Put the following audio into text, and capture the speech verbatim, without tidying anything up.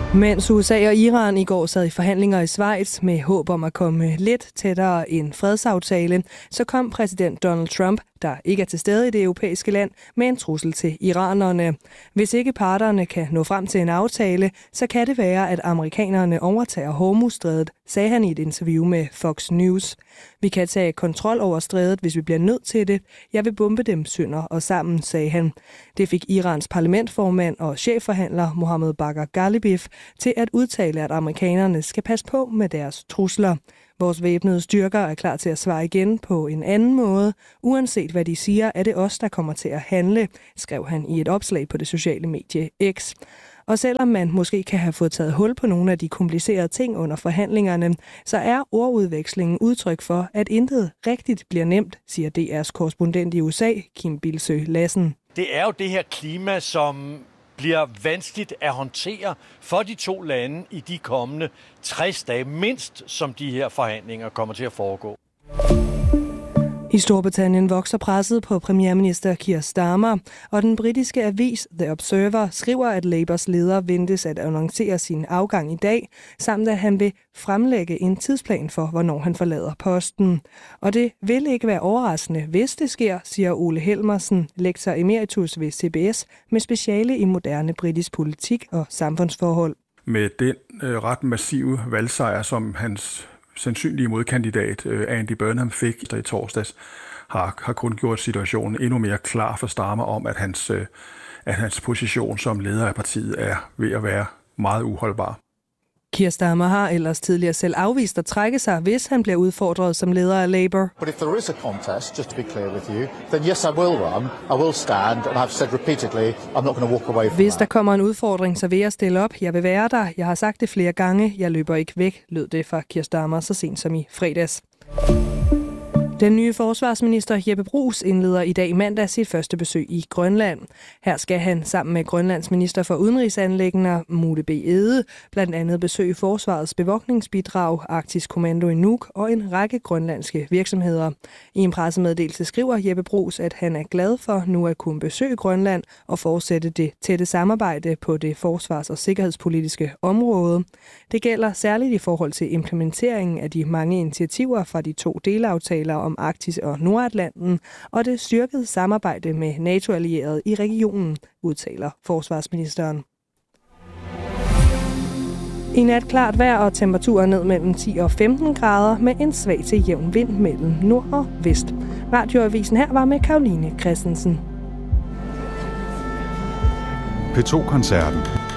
Mens U S A og Iran i går sad i forhandlinger i Schweiz med håb om at komme lidt tættere en fredsaftale, så kom præsident Donald Trump, der ikke er til stede i det europæiske land, med en trussel til iranerne. Hvis ikke parterne kan nå frem til en aftale, så kan det være, at amerikanerne overtager Hormuzstrædet, sagde han i et interview med Fox News. Vi kan tage kontrol over strædet, hvis vi bliver nødt til det. Jeg vil bombe dem sønder og sammen, sagde han. Det fik Irans parlamentformand og chefforhandler Mohammed Bagher Ghalibaf til at udtale, at amerikanerne skal passe på med deres trusler. Vores væbnede styrker er klar til at svare igen på en anden måde. Uanset hvad de siger, er det os, der kommer til at handle, skrev han i et opslag på det sociale medie X. Og selvom man måske kan have fået taget hul på nogle af de komplicerede ting under forhandlingerne, så er ordudvekslingen udtryk for, at intet rigtigt bliver nemt, siger D R's korrespondent i U S A, Kim Bilsøe Lassen. Det er jo det her klima, som bliver vanskeligt at håndtere for de to lande i de kommende tres dage, mindst som de her forhandlinger kommer til at foregå. I Storbritannien vokser presset på premierminister Keir Starmer, og den britiske avis The Observer skriver, at Labours leder ventes at annoncere sin afgang i dag, samt at han vil fremlægge en tidsplan for, hvornår han forlader posten. Og det vil ikke være overraskende, hvis det sker, siger Ole Helmersen, lektor emeritus ved C B S med speciale i moderne britisk politik og samfundsforhold. Med den øh, ret massive valgsejr, som hans sandsynlige modkandidat Andy Burnham fik i torsdags, har, har kun gjort situationen endnu mere klar for Starmer om, at hans, at hans position som leder af partiet er ved at være meget uholdbar. Keir Starmer har ellers tidligere selv afvist at trække sig, hvis han bliver udfordret som leder af Labour. But if there is a contest, just to be clear with you, then yes, I will run, I will stand, and I've said repeatedly, I'm not going to walk away from Hvis der kommer en udfordring, så vil jeg stille op. Jeg vil være der. Jeg har sagt det flere gange. Jeg løber ikke væk, lød det fra Keir Starmer så sent som i fredags. Den nye forsvarsminister Jeppe Bruus indleder i dag mandag sit første besøg i Grønland. Her skal han sammen med Grønlands minister for udenrigsanliggender, Mule B. Egede, blandt andet besøge forsvarets bevogtningsbidrag, Arktisk Kommando i Nuuk og en række grønlandske virksomheder. I en pressemeddelelse skriver Jeppe Bruus, at han er glad for nu at kunne besøge Grønland og fortsætte det tætte samarbejde på det forsvars- og sikkerhedspolitiske område. Det gælder særligt i forhold til implementeringen af de mange initiativer fra de to delaftaler om Arktis og Nordatlanten, og det styrkede samarbejde med NATO-allierede i regionen, udtaler forsvarsministeren. I nat klart vejr og temperaturer ned mellem ti og femten grader med en svag til jævn vind mellem nord og vest. Radioavisen her var med Caroline Christensen. P to Koncerten.